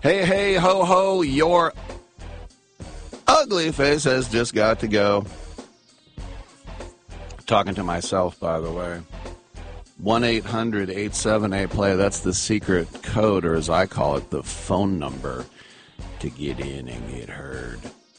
Hey, hey, ho, ho, your ugly face has just got to go. Talking to myself, by the way. 1-800-878-PLAY. That's the secret code, or as I call it, the phone number to get in and get heard.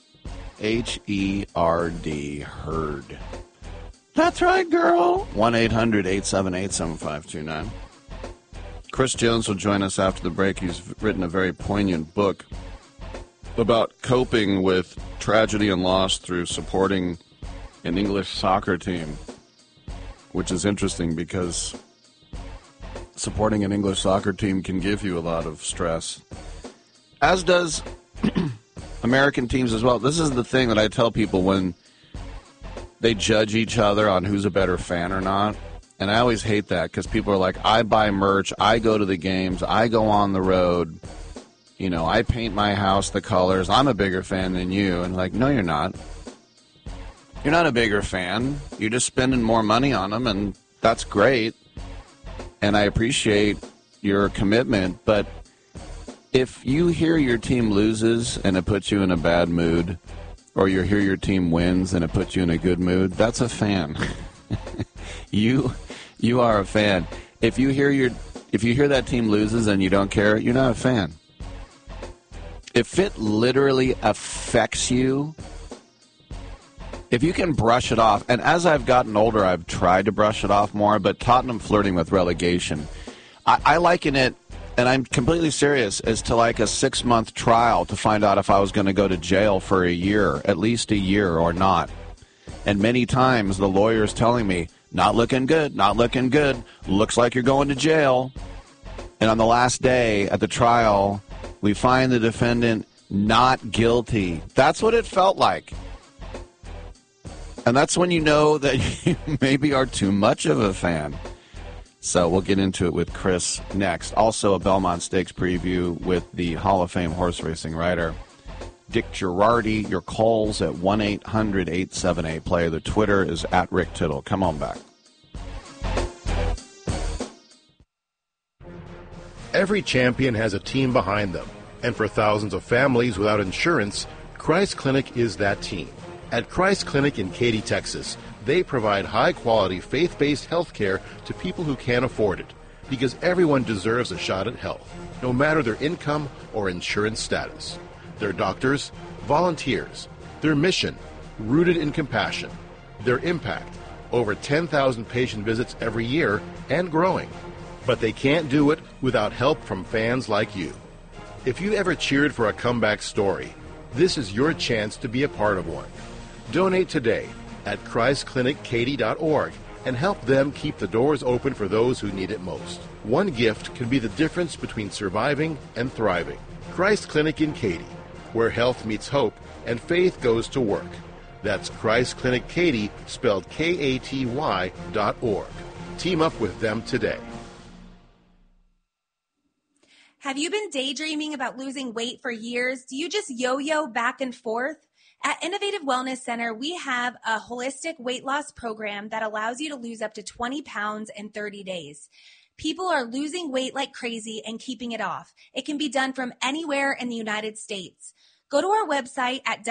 H-E-R-D, heard. That's right, girl. 1-800-878-7529. Chris Jones will join us after the break. He's written a very poignant book about coping with tragedy and loss through supporting an English soccer team, which is interesting because supporting an English soccer team can give you a lot of stress, as does American teams as well. This is the thing that I tell people when they judge each other on who's a better fan or not. And I always hate that because people are like, I buy merch, I go to the games, I go on the road, you know, I paint my house the colors, I'm a bigger fan than you. And like, no, you're not. You're not a bigger fan. You're just spending more money on them, and that's great. And I appreciate your commitment. But if you hear your team loses and it puts you in a bad mood, or you hear your team wins and it puts you in a good mood, that's a fan. You are a fan. If you hear that team loses and you don't care, you're not a fan. If it literally affects you, if you can brush it off, and as I've gotten older, I've tried to brush it off more, but Tottenham flirting with relegation, I liken it, and I'm completely serious, as to like a 6-month trial to find out if I was going to go to jail for a year, at least a year, or not. And many times the lawyer's telling me, not looking good, not looking good, looks like you're going to jail. And on the last day at the trial, we find the defendant not guilty. That's what it felt like. And that's when you know that you maybe are too much of a fan. So we'll get into it with Chris next. Also a Belmont Stakes preview with the Hall of Fame horse racing rider, Dick Girardi. Your calls at 1-800-878-PLAY. The Twitter is at Rick Tittle. Come on back. Every champion has a team behind them. And for thousands of families without insurance, Christ Clinic is that team. At Christ Clinic in Katy, Texas, they provide high-quality, faith-based health care to people who can't afford it, because everyone deserves a shot at health, no matter their income or insurance status. Their doctors, volunteers, their mission, rooted in compassion, their impact, over 10,000 patient visits every year and growing. But they can't do it without help from fans like you. If you ever cheered for a comeback story, this is your chance to be a part of one. Donate today at ChristClinicKaty.org and help them keep the doors open for those who need it most. One gift can be the difference between surviving and thriving. Christ Clinic in Katy, where health meets hope and faith goes to work. That's Christ Clinic Katy, spelled Katy.org. Team up with them today. Have you been daydreaming about losing weight for years? Do you just yo-yo back and forth? At Innovative Wellness Center, we have a holistic weight loss program that allows you to lose up to 20 pounds in 30 days. People are losing weight like crazy and keeping it off. It can be done from anywhere in the United States. Go to our website at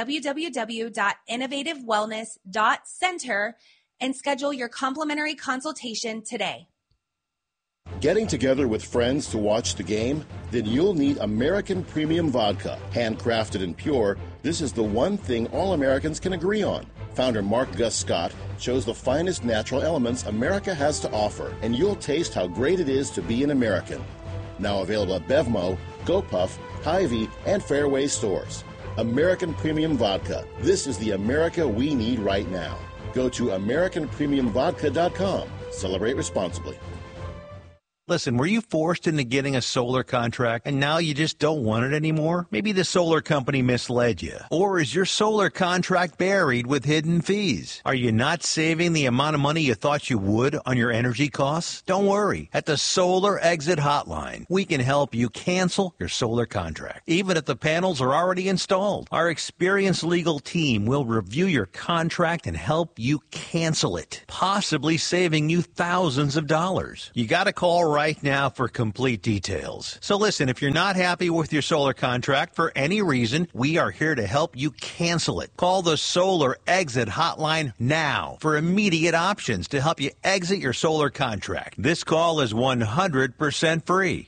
www.innovativewellness.center and schedule your complimentary consultation today. Getting together with friends to watch the game? Then you'll need American Premium Vodka. Handcrafted and pure, this is the one thing all Americans can agree on. Founder Mark Gus Scott shows the finest natural elements America has to offer, and you'll taste how great it is to be an American. Now available at Bevmo, GoPuff, Hy-Vee, and Fairway stores. American Premium Vodka. This is the America we need right now. Go to AmericanPremiumVodka.com. Celebrate responsibly. Listen, were you forced into getting a solar contract and now you just don't want it anymore? Maybe the solar company misled you. Or is your solar contract buried with hidden fees? Are you not saving the amount of money you thought you would on your energy costs? Don't worry. At the Solar Exit Hotline, we can help you cancel your solar contract, even if the panels are already installed. Our experienced legal team will review your contract and help you cancel it, possibly saving you thousands of dollars. You got to call right now for complete details. So listen, if you're not happy with your solar contract for any reason, we are here to help you cancel it. Call the Solar Exit Hotline now for immediate options to help you exit your solar contract. This call is 100% free.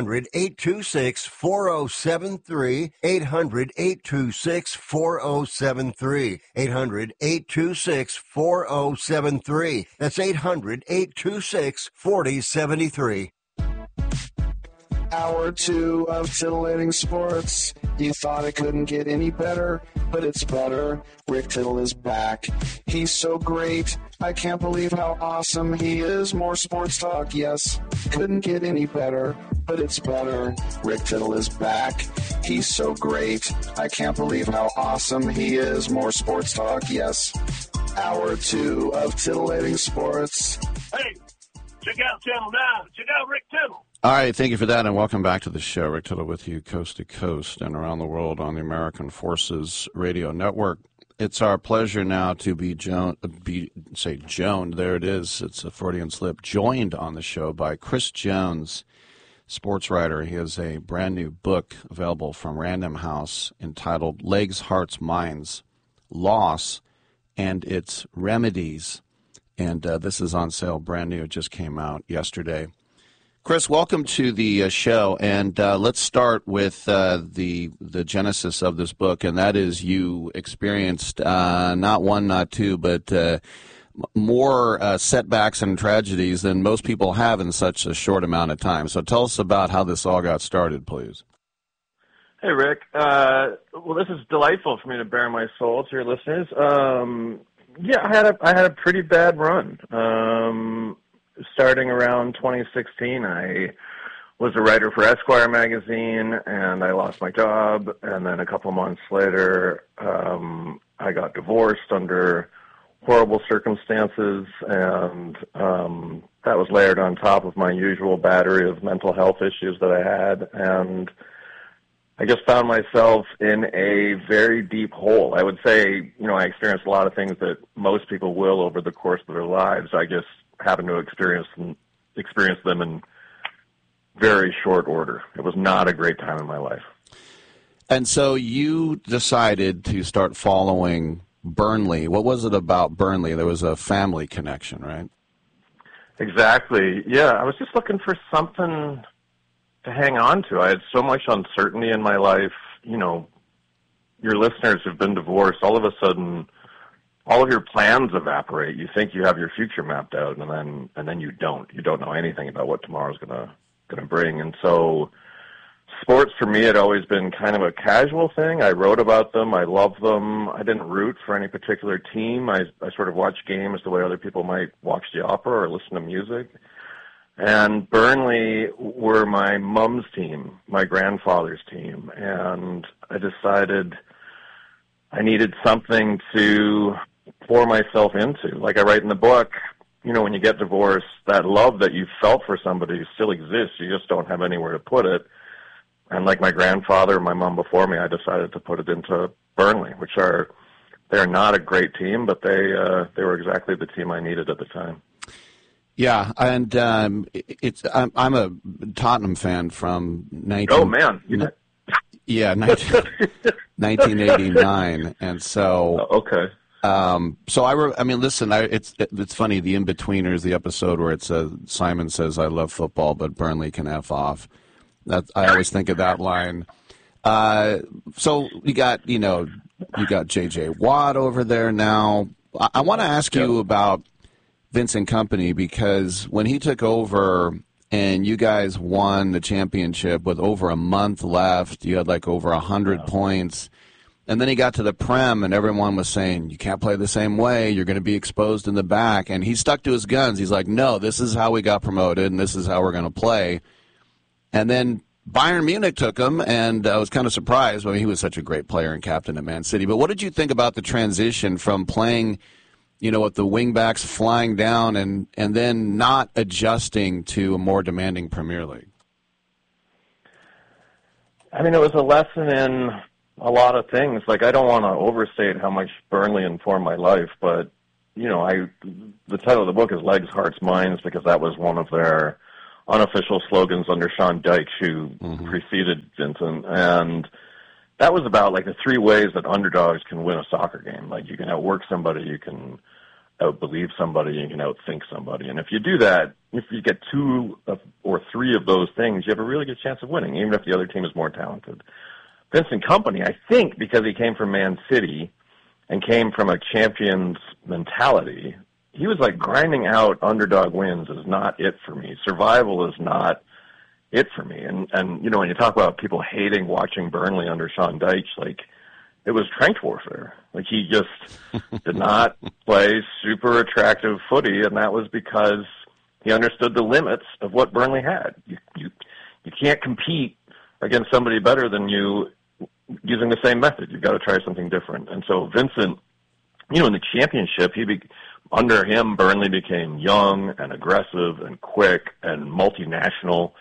800-826-4073. 800-826-4073. 800-826-4073. That's 800-826-4073. Hour 2 of titillating sports. You thought it couldn't get any better, but it's better. Rick Tittle is back. He's so great. I can't believe how awesome he is. More sports talk, yes. Couldn't get any better, but it's better. Rick Tittle is back. He's so great. I can't believe how awesome he is. More sports talk, yes. Hour 2 of titillating sports. Hey, check out Channel 9. Check out Rick Tittle. All right, thank you for that, and welcome back to the show. Rick Tittle with you coast to coast and around the world on the American Forces Radio Network. It's our pleasure now to be joined, there it is, it's a Freudian slip, joined on the show by Chris Jones, sports writer. He has a brand new book available from Random House entitled Legs, Hearts, Minds, Loss, and Its Remedies. And this is on sale, brand new. It just came out yesterday. Chris, welcome to the show, and let's start with the genesis of this book, and that is you experienced not one, not two, but more setbacks and tragedies than most people have in such a short amount of time. So tell us about how this all got started, please. Hey, Rick. Well, this is delightful for me to bare my soul to your listeners. Yeah, I had a pretty bad run. Starting around 2016, I was a writer for Esquire magazine, and I lost my job. And then a couple months later, I got divorced under horrible circumstances, and that was layered on top of my usual battery of mental health issues that I had. And I just found myself in a very deep hole. I would say, I experienced a lot of things that most people will over the course of their lives. I just happened to experience them in very short order. It was not a great time in my life. And so you decided to start following Burnley. What was it about Burnley? There was a family connection, right? Exactly. Yeah, I was just looking for something to hang on to. I had so much uncertainty in my life. Your listeners have been divorced. All of a sudden, all of your plans evaporate. You think you have your future mapped out, and then you don't. You don't know anything about what tomorrow's gonna bring. And so, sports for me had always been kind of a casual thing. I wrote about them. I loved them. I didn't root for any particular team. I sort of watched games the way other people might watch the opera or listen to music. And Burnley were my mom's team, my grandfather's team, and I decided I needed something to pour myself into. Like I write in the book, when you get divorced, that love that you felt for somebody still exists. You just don't have anywhere to put it. And like my grandfather and my mom before me, I decided to put it into Burnley, they're not a great team, but they were exactly the team I needed at the time. Yeah, and I'm a Tottenham fan from 1989, and so okay. Listen. It's funny. The In-Betweeners, the episode where it says Simon says, "I love football, but Burnley can F off." I always think of that line. So you got J.J. Watt over there now. I want to ask you about Vincent Kompany, because when he took over and you guys won the championship with over a month left, you had like over 100 points, and then he got to the Prem and everyone was saying, you can't play the same way, you're going to be exposed in the back, and he stuck to his guns. He's like, no, this is how we got promoted and this is how we're going to play. And then Bayern Munich took him, and I was kind of surprised. He was such a great player and captain at Man City. But what did you think about the transition from playing with the wingbacks flying down and then not adjusting to a more demanding Premier League? It was a lesson in a lot of things. Like, I don't want to overstate how much Burnley informed my life, but, the title of the book is Legs, Hearts, Minds, because that was one of their unofficial slogans under Sean Dyche, who preceded Vincent. And that was about like the three ways that underdogs can win a soccer game. Like you can outwork somebody, you can outbelieve somebody, you can outthink somebody. And if you do that, if you get two or three of those things, you have a really good chance of winning, even if the other team is more talented. Vincent Kompany, I think because he came from Man City and came from a champion's mentality, he was like grinding out underdog wins is not it for me. Survival is not it for me. And you know, when you talk about people hating watching Burnley under Sean Dyche, like, it was trench warfare. Like, he just did not play super attractive footy, and that was because he understood the limits of what Burnley had. You can't compete against somebody better than you using the same method. You've got to try something different. And so Vincent, you know, in the championship, under him, Burnley became young and aggressive and quick and multinational.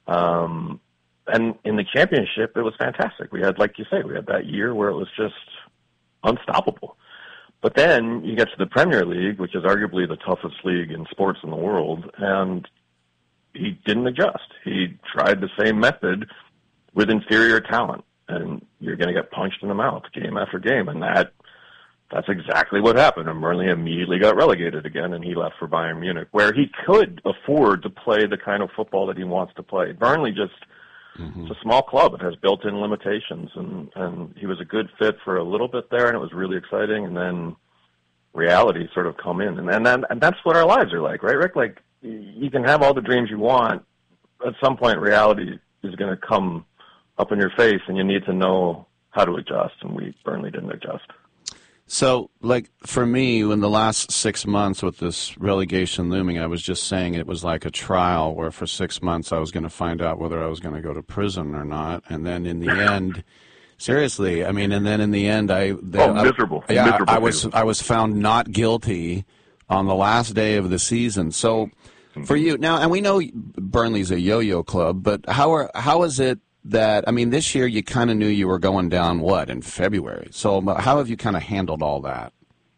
And in the championship, it was fantastic. We had, like you say, we had that year where it was just unstoppable. But then you get to the Premier League, which is arguably the toughest league in sports in the world, and he didn't adjust. He tried the same method with inferior talent, and you're going to get punched in the mouth game after game, and that's exactly what happened. And Burnley immediately got relegated again, and he left for Bayern Munich, where he could afford to play the kind of football that he wants to play. Burnley just, it's a small club. It has built-in limitations, and he was a good fit for a little bit there, and it was really exciting, and then reality sort of come in. And that's what our lives are like, right, Rick? Like, you can have all the dreams you want. At some point, reality is going to come up in your face, and you need to know how to adjust, and Burnley didn't adjust. So, like, for me, in the last 6 months with this relegation looming, I was just saying it was like a trial where for 6 months I was going to find out whether I was going to go to prison or not. And then in the end, seriously, I mean, and then in the end, miserable. I was found not guilty on the last day of the season. So for you, now, and we know Burnley's a yo-yo club, but how is it that, I mean, this year you kind of knew you were going down, in February? So how have you kind of handled all that?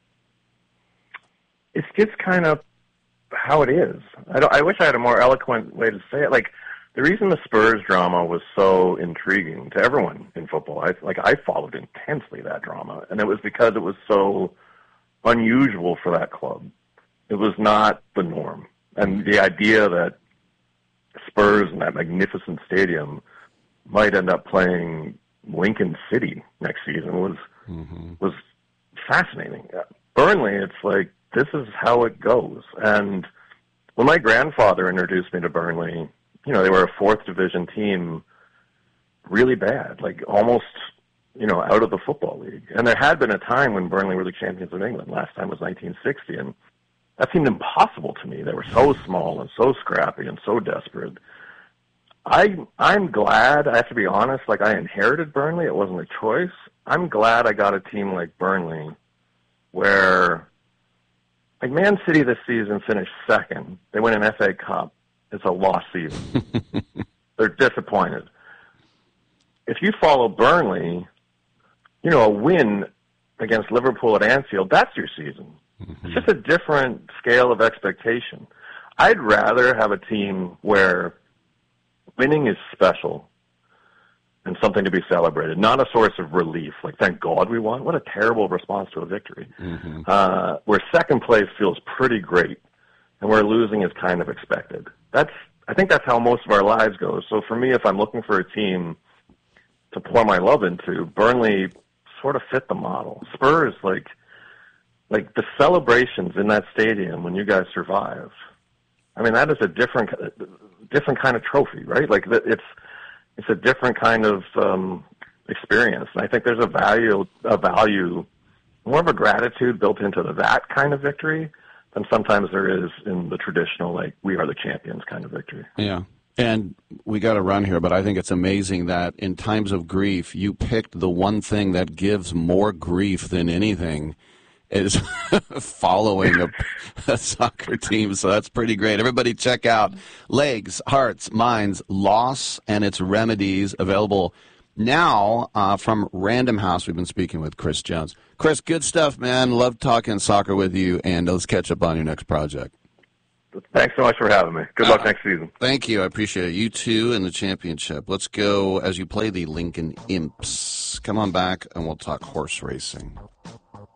It's just kind of how it is. I wish I had a more eloquent way to say it. Like, the reason the Spurs drama was so intriguing to everyone in football, I followed intensely that drama, and it was because it was so unusual for that club. It was not the norm. And the idea that Spurs in that magnificent stadium might end up playing Lincoln City next season was fascinating. Burnley, it's like, this is how it goes. And when my grandfather introduced me to Burnley, you know, they were a fourth division team, really bad, like almost, you know, out of the Football League. And there had been a time when Burnley were the champions of England. Last time was 1960, and that seemed impossible to me. They were so small and so scrappy and so desperate. I'm glad, I have to be honest, like, I inherited Burnley. It wasn't a choice. I'm glad I got a team like Burnley where, like, Man City this season finished second. They win an FA Cup. It's a lost season. They're disappointed. If you follow Burnley, you know, a win against Liverpool at Anfield, that's your season. It's just a different scale of expectation. I'd rather have a team where winning is special and something to be celebrated, not a source of relief. Like, thank God we won. What a terrible response to a victory. Where second place feels pretty great, and where losing is kind of expected. I think that's how most of our lives go. So for me, if I'm looking for a team to pour my love into, Burnley sort of fit the model. Spurs, like the celebrations in that stadium when you guys survive, I mean, that is a different kind of trophy, right? Like, it's a different kind of experience. And I think there's a value, more of a gratitude built into that kind of victory than sometimes there is in the traditional, like, we are the champions kind of victory. Yeah. And we got to run here, but I think it's amazing that in times of grief, you picked the one thing that gives more grief than anything is following a soccer team. So that's pretty great. Everybody check out Legs, Hearts, Minds, Loss, and its Remedies, available now from Random House. We've been speaking with Chris Jones. Chris, good stuff, man. Love talking soccer with you, and let's catch up on your next project. Thanks so much for having me. Good luck next season. Thank you. I appreciate it. You too in the championship. Let's go as you play the Lincoln Imps. Come on back and we'll talk horse racing.